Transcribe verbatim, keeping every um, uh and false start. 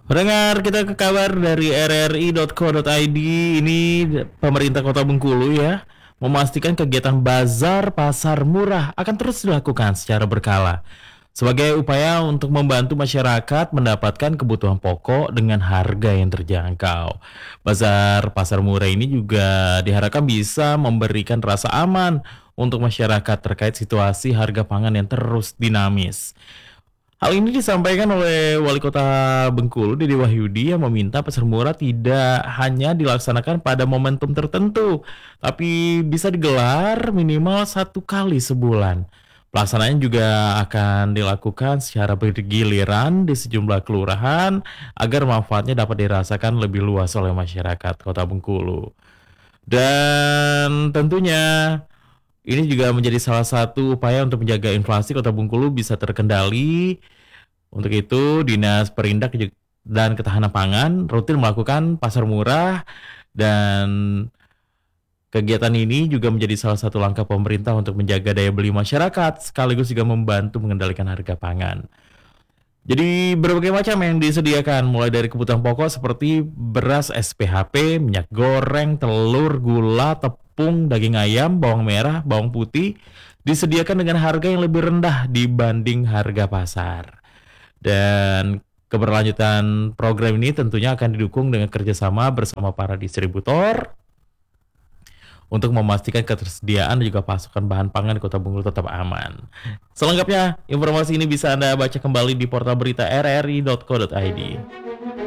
Pendengar, kita ke kabar dari r r i titik co titik i d. Ini pemerintah Kota Bengkulu ya memastikan kegiatan bazar pasar murah akan terus dilakukan secara berkala sebagai upaya untuk membantu masyarakat mendapatkan kebutuhan pokok dengan harga yang terjangkau. Bazar pasar murah ini juga diharapkan bisa memberikan rasa aman untuk masyarakat terkait situasi harga pangan yang terus dinamis. Hal ini disampaikan oleh Wali Kota Bengkulu, Dede Wahyudi, yang meminta pasar murah tidak hanya dilaksanakan pada momentum tertentu, tapi bisa digelar minimal satu kali sebulan. Pelaksanaannya juga akan dilakukan secara bergiliran di sejumlah kelurahan agar manfaatnya dapat dirasakan lebih luas oleh masyarakat Kota Bengkulu. Dan tentunya ini juga menjadi salah satu upaya untuk menjaga inflasi Kota Bengkulu bisa terkendali. Untuk itu, Dinas Perindak dan Ketahanan Pangan rutin melakukan pasar murah, dan kegiatan ini juga menjadi salah satu langkah pemerintah untuk menjaga daya beli masyarakat sekaligus juga membantu mengendalikan harga pangan. Jadi berbagai macam yang disediakan, mulai dari kebutuhan pokok seperti beras S P H P, minyak goreng, telur, gula, tepung, daging ayam, bawang merah, bawang putih, disediakan dengan harga yang lebih rendah dibanding harga pasar. Dan keberlanjutan program ini tentunya akan didukung dengan kerjasama bersama para distributor untuk memastikan ketersediaan dan juga pasokan bahan pangan di Kota Bengkulu tetap aman. Selengkapnya, informasi ini bisa Anda baca kembali di portal berita r r i titik co titik i d.